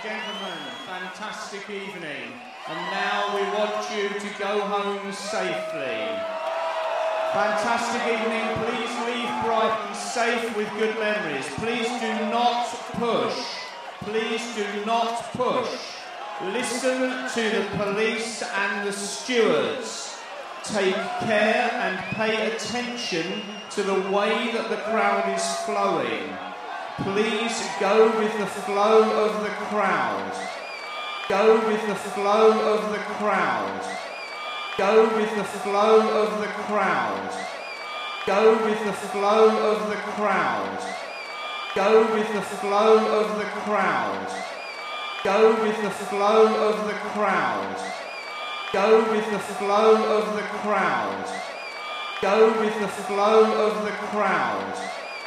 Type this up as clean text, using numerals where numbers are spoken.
gentlemen, fantastic evening. And now we want you to go home safely. Fantastic evening. Please leave Brighton safe with good memories. Please do not push. Please do not push. Listen to the police and the stewards. Take care and pay attention to the way that the crowd is flowing. Please go with the flow of the crowd. Go with the flow of the crowd. Go with the flow of the crowd. Go with the flow of the crowd. Go with the flow of the crowd. Go with the flow of the crowd. Go with the flow of the crowd. Go with the flow of the crowd.